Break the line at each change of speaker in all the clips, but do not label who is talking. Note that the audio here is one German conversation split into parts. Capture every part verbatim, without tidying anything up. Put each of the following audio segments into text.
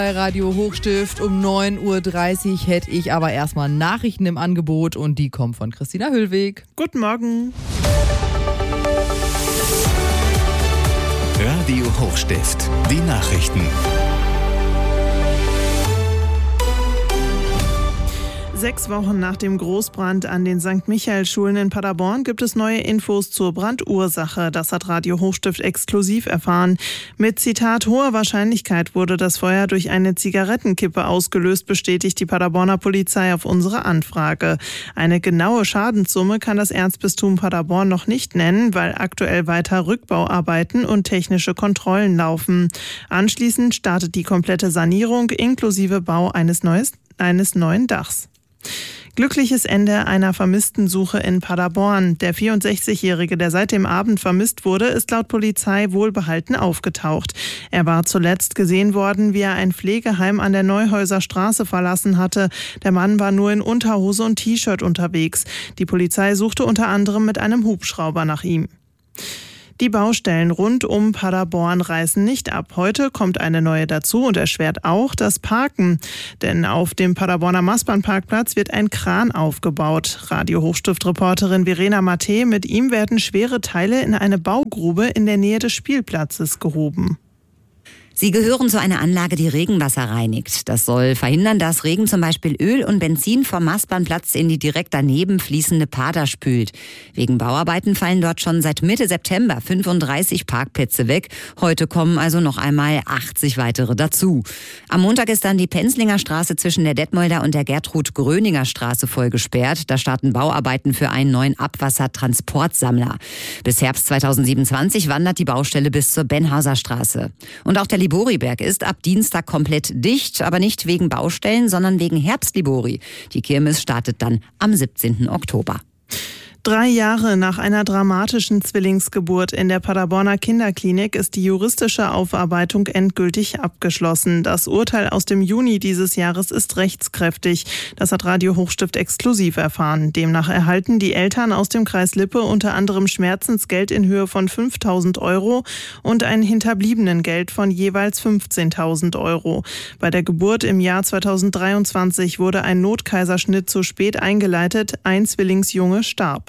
Bei Radio Hochstift um neun Uhr dreißig hätte ich aber erstmal Nachrichten im Angebot und die kommen von Christina Hüllweg.
Guten Morgen.
Radio Hochstift, die Nachrichten.
Sechs Wochen nach dem Großbrand an den Sankt Michael-Schulen in Paderborn gibt es neue Infos zur Brandursache. Das hat Radio Hochstift exklusiv erfahren. Mit Zitat hoher Wahrscheinlichkeit wurde das Feuer durch eine Zigarettenkippe ausgelöst, bestätigt die Paderborner Polizei auf unsere Anfrage. Eine genaue Schadenssumme kann das Erzbistum Paderborn noch nicht nennen, weil aktuell weiter Rückbauarbeiten und technische Kontrollen laufen. Anschließend startet die komplette Sanierung inklusive Bau eines, neues, eines neuen Dachs. Glückliches Ende einer vermissten Suche in Paderborn. Der vierundsechzigjährige, der seit dem Abend vermisst wurde, ist laut Polizei wohlbehalten aufgetaucht. Er war zuletzt gesehen worden, wie er ein Pflegeheim an der Neuhäuser Straße verlassen hatte. Der Mann war nur in Unterhose und T-Shirt unterwegs. Die Polizei suchte unter anderem mit einem Hubschrauber nach ihm. Die Baustellen rund um Paderborn reißen nicht ab. Heute kommt eine neue dazu und erschwert auch das Parken. Denn auf dem Paderborner Mastbahnparkplatz wird ein Kran aufgebaut. Radio Hochstift-Reporterin Verena Matte, mit ihm werden schwere Teile in eine Baugrube in der Nähe des Spielplatzes gehoben.
Sie gehören zu einer Anlage, die Regenwasser reinigt. Das soll verhindern, dass Regen zum Beispiel Öl und Benzin vom Mastbahnplatz in die direkt daneben fließende Pader spült. Wegen Bauarbeiten fallen dort schon seit Mitte September fünfunddreißig Parkplätze weg. Heute kommen also noch einmal achtzig weitere dazu. Am Montag ist dann die Penzlinger Straße zwischen der Detmolder und der Gertrud-Gröninger Straße voll gesperrt. Da starten Bauarbeiten für einen neuen Abwassertransportsammler. Bis Herbst zweitausendsiebenundzwanzig wandert die Baustelle bis zur Benhauser Straße. Und auch der Liboriberg ist ab Dienstag komplett dicht, aber nicht wegen Baustellen, sondern wegen Herbstlibori. Die Kirmes startet dann am siebzehnten Oktober.
Drei Jahre nach einer dramatischen Zwillingsgeburt in der Paderborner Kinderklinik ist die juristische Aufarbeitung endgültig abgeschlossen. Das Urteil aus dem Juni dieses Jahres ist rechtskräftig. Das hat Radio Hochstift exklusiv erfahren. Demnach erhalten die Eltern aus dem Kreis Lippe unter anderem Schmerzensgeld in Höhe von fünftausend Euro und ein Hinterbliebenengeld von jeweils fünfzehntausend Euro. Bei der Geburt im Jahr zweitausenddreiundzwanzig wurde ein Notkaiserschnitt zu spät eingeleitet. Ein Zwillingsjunge starb.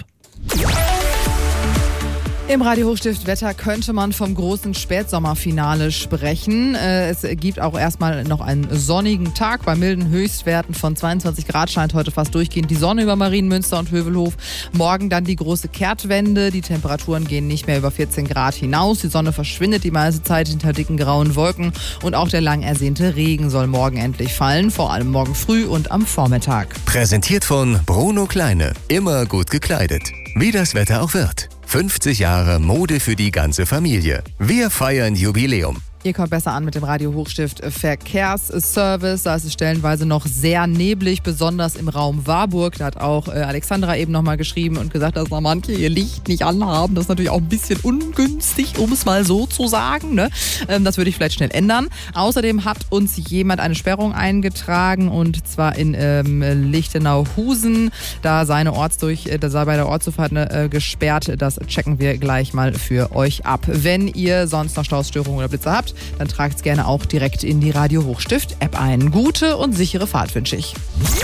Im Radio Hochstift Wetter könnte man vom großen Spätsommerfinale sprechen. Es gibt auch erstmal noch einen sonnigen Tag. Bei milden Höchstwerten von zweiundzwanzig Grad scheint heute fast durchgehend die Sonne über Marienmünster und Hövelhof. Morgen dann die große Kehrtwende. Die Temperaturen gehen nicht mehr über vierzehn Grad hinaus. Die Sonne verschwindet die meiste Zeit hinter dicken grauen Wolken. Und auch der lang ersehnte Regen soll morgen endlich fallen. Vor allem morgen früh und am Vormittag.
Präsentiert von Bruno Kleine. Immer gut gekleidet. Wie das Wetter auch wird. fünfzig Jahre Mode für die ganze Familie. Wir feiern Jubiläum.
Ihr kommt besser an mit dem Radio Hochstift Verkehrsservice. Da ist es stellenweise noch sehr neblig, besonders im Raum Warburg. Da hat auch äh, Alexandra eben nochmal geschrieben und gesagt, dass noch manche ihr Licht nicht anhaben. Das ist natürlich auch ein bisschen ungünstig, um es mal so zu sagen. Ne? Ähm, das würde ich vielleicht schnell ändern. Außerdem hat uns jemand eine Sperrung eingetragen und zwar in ähm, Lichtenau-Husen. Da seine Ortsdurch, da sei bei der Ortszufahrt äh, gesperrt. Das checken wir gleich mal für euch ab. Wenn ihr sonst noch Stausstörungen oder Blitze habt, dann tragt es gerne auch direkt in die Radio Hochstift App ein. Gute und sichere Fahrt wünsche ich.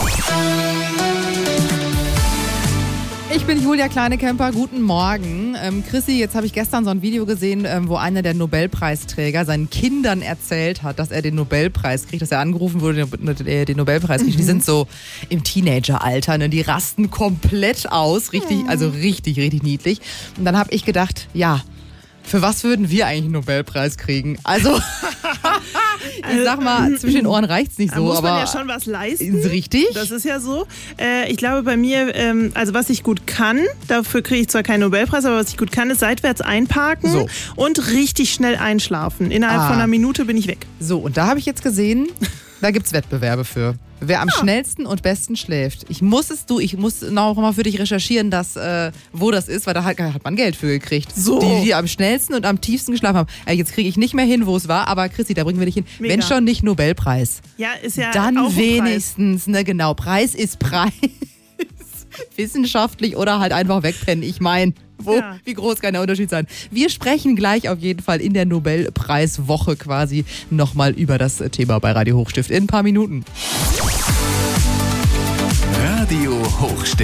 Ich bin Julia Kleinekemper, guten Morgen. Ähm, Chrissy, jetzt habe ich gestern so ein Video gesehen, ähm, wo einer der Nobelpreisträger seinen Kindern erzählt hat, dass er den Nobelpreis kriegt, dass er angerufen wurde, den, den Nobelpreis kriegt. Mhm. Die sind so im Teenageralter, ne? Die rasten komplett aus, richtig, mhm. also richtig, richtig niedlich. Und dann habe ich gedacht, ja, für was würden wir eigentlich einen Nobelpreis kriegen? Also, ich sag mal, zwischen den Ohren reicht's nicht so.
Da muss man
aber
ja schon was leisten.
Ist richtig?
Das ist ja so. Äh, ich glaube bei mir, ähm, also was ich gut kann, dafür kriege ich zwar keinen Nobelpreis, aber was ich gut kann, ist seitwärts einparken so. und richtig schnell einschlafen. Innerhalb ah. von einer Minute bin ich weg.
So, und da habe ich jetzt gesehen, da gibt's Wettbewerbe für. Wer am ja. schnellsten und besten schläft. Ich muss es, du, ich muss noch mal für dich recherchieren, dass, äh, wo das ist, weil da hat, hat man Geld für gekriegt.
So.
Die, die am schnellsten und am tiefsten geschlafen haben. Äh, jetzt kriege ich nicht mehr hin, wo es war, aber Chrissy, da bringen wir dich hin. Mega. Wenn schon nicht Nobelpreis.
Ja, ist ja
dann
auch
wenigstens, ne, genau, Preis ist Preis. wissenschaftlich oder halt einfach wegpennen. Ich meine, wo,
Ja.
wie groß kann der Unterschied sein? Wir sprechen gleich auf jeden Fall in der Nobelpreiswoche quasi nochmal über das Thema bei Radio Hochstift in ein paar Minuten.
Radio Hochstift.